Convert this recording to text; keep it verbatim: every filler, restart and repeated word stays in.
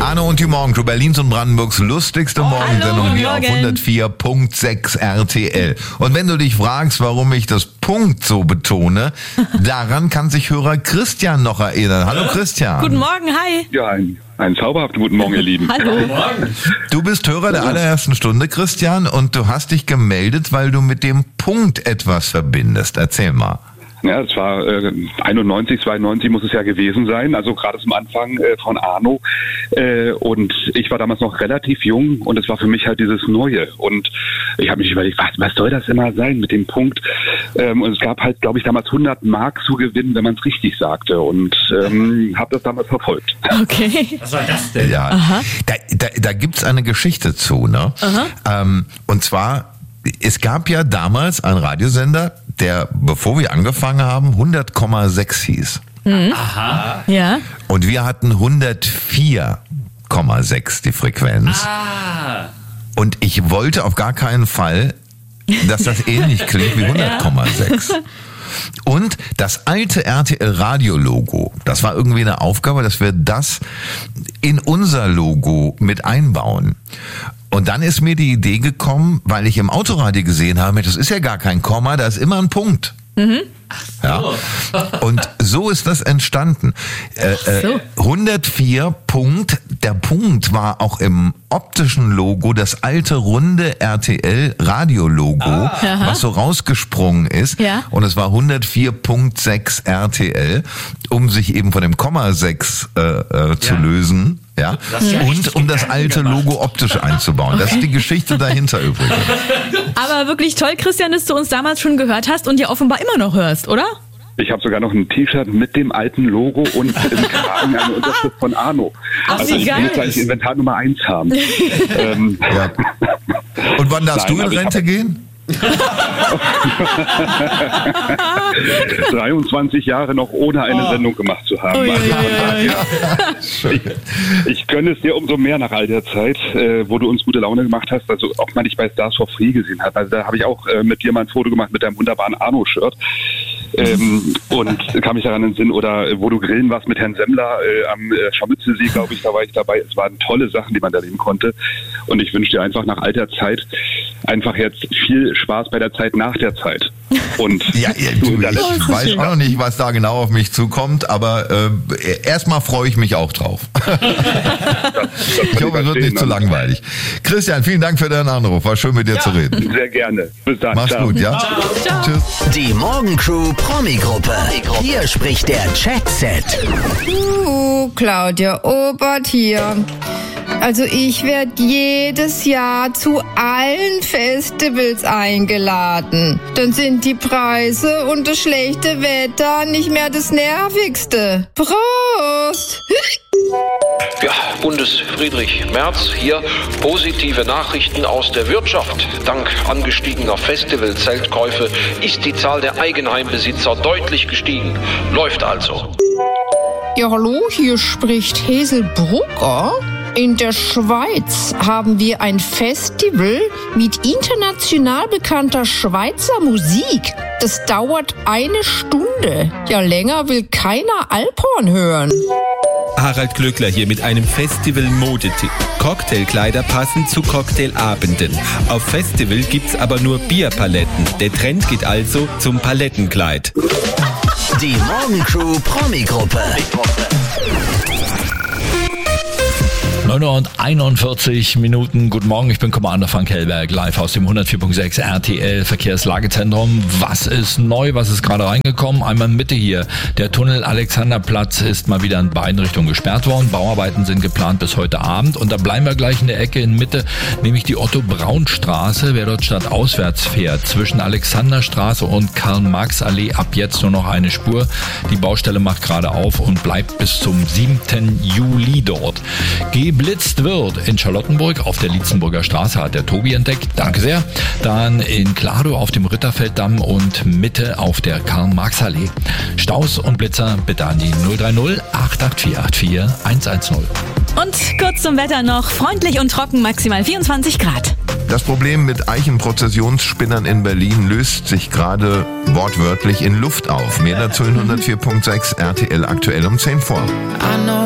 Arno und die Morgenshow, Berlins und Brandenburgs lustigste Oh, Morgensendung hallo, hier auf Morgen. hundertvier Komma sechs R T L. Und wenn du dich fragst, warum ich das Punkt so betone, daran kann sich Hörer Christian noch erinnern. Hallo Christian. Guten Morgen, hi. Ja, ein, einen zauberhaften guten Morgen, ihr Lieben. Hallo. Du bist Hörer der allerersten Stunde, Christian, und du hast dich gemeldet, weil du mit dem Punkt etwas verbindest. Erzähl mal. Ja, es war äh, einundneunzig, zweiundneunzig muss es ja gewesen sein, also gerade zum Anfang äh, von Arno. Äh, und ich war damals noch relativ jung und es war für mich halt dieses Neue. Und ich habe mich überlegt, was, was soll das immer sein mit dem Punkt? Ähm, und es gab halt, glaube ich, damals hundert Mark zu gewinnen, wenn man es richtig sagte. Und ähm, habe das damals verfolgt. Okay. Was war das denn? Ja, Aha. da, da, da gibt's eine Geschichte zu, ne? Ähm, und zwar, es gab ja damals einen Radiosender, der, bevor wir angefangen haben, hundert Komma sechs hieß. Aha. Ja. Und wir hatten hundertvier Komma sechs die Frequenz. Ah. Und ich wollte auf gar keinen Fall, dass das ähnlich klingt wie hundert Komma sechs. Und das alte R T L-Radio-Logo, das war irgendwie eine Aufgabe, dass wir das in unser Logo mit einbauen. Und dann ist mir die Idee gekommen, weil ich im Autoradio gesehen habe, das ist ja gar kein Komma, da ist immer ein Punkt. Mhm. Ja. Und so ist das entstanden. Äh, äh, hundertvier Punkt, der Punkt war auch im optischen Logo das alte runde R T L-Radio-Logo, Ah. was so rausgesprungen ist. Ja. Und es war hundertvier Komma sechs R T L, um sich eben von dem Komma sechs äh, äh, zu Ja. lösen. Ja, hast ja und richtig um das Gedanken alte gemacht. Logo optisch einzubauen. Das ist die Geschichte dahinter übrigens. Aber wirklich toll, Christian, dass du uns damals schon gehört hast und ja offenbar immer noch hörst, oder? Ich habe sogar noch ein T-Shirt mit dem alten Logo und im Kragen eine Unterschrift von Arno. Ach, also wie ich geil. will jetzt eigentlich Inventar Nummer eins haben. ähm, Ja. Und wann darfst Nein, du in also ich Rente hab- gehen? dreiundzwanzig Jahre noch ohne eine Sendung gemacht zu haben. Ui, Also, ui, ui, ui. ich, ich gönne es dir umso mehr nach all der Zeit, äh, wo du uns gute Laune gemacht hast. Also auch mal dich bei Stars for Free gesehen hat. Also da habe ich auch äh, mit dir mal ein Foto gemacht mit deinem wunderbaren Arno-Shirt. Ähm, und kam mich daran in den Sinn, oder äh, wo du grillen warst mit Herrn Semmler äh, am äh, Scharmützelsee, glaube ich, da war ich dabei. Es waren tolle Sachen, die man da erleben konnte. Und ich wünsche dir einfach nach all der Zeit einfach jetzt viel Spaß bei der Zeit nach der Zeit. Und Ja, ja du du, in der ich letzten weiß auch noch nicht, was da genau auf mich zukommt, aber äh, erstmal freue ich mich auch drauf. Ich hoffe, es wird nicht zu langweilig. Christian, vielen Dank für deinen Anruf. War schön, mit dir zu reden. Sehr gerne. Bis dann. Mach's Ciao. gut, ja? Tschüss. Die Morgencrew Promi-Gruppe. Hier spricht der Chat-Set. Uh, Claudia Obert hier. Also ich werde jedes Jahr zu allen Festivals eingeladen. Dann sind die Preise und das schlechte Wetter nicht mehr das Nervigste. Prost! Ja, Bundesfriedrich Merz hier. Positive Nachrichten aus der Wirtschaft. Dank angestiegener Festival-Zeltkäufe ist die Zahl der Eigenheimbesitzer deutlich gestiegen. Läuft also. Ja, hallo, hier spricht Hesel Brugger. In der Schweiz haben wir ein Festival mit international bekannter Schweizer Musik. Das dauert eine Stunde. Ja, länger will keiner Alphorn hören. Harald Glöckler hier mit einem Festival-Modetipp. Cocktailkleider passen zu Cocktailabenden. Auf Festival gibt's aber nur Bierpaletten. Der Trend geht also zum Palettenkleid. Die Morgencrew Promi-Gruppe. neun Uhr und einundvierzig Minuten. Guten Morgen, ich bin Commander Frank Hellberg, live aus dem hundertvier Komma sechs R T L Verkehrslagezentrum. Was ist neu? Was ist gerade reingekommen? Einmal Mitte hier. Der Tunnel Alexanderplatz ist mal wieder in beiden Richtungen gesperrt worden. Bauarbeiten sind geplant bis heute Abend. Und da bleiben wir gleich in der Ecke in Mitte, nämlich die Otto-Braun-Straße. Wer dort stadtauswärts fährt, zwischen Alexanderstraße und Karl-Marx-Allee ab jetzt nur noch eine Spur. Die Baustelle macht gerade auf und bleibt bis zum siebten Juli dort. Geblitzt wird in Charlottenburg auf der Lietzenburger Straße, hat der Tobi entdeckt. Danke sehr. Dann in Klado auf dem Ritterfelddamm und Mitte auf der Karl-Marx-Allee. Staus und Blitzer bitte an die null drei null acht acht vier acht vier eins eins null. Und kurz zum Wetter noch. Freundlich und trocken, maximal vierundzwanzig Grad. Das Problem mit Eichenprozessionsspinnern in Berlin löst sich gerade wortwörtlich in Luft auf. Mehr dazu in hundertvier Komma sechs R T L aktuell um zehn vor.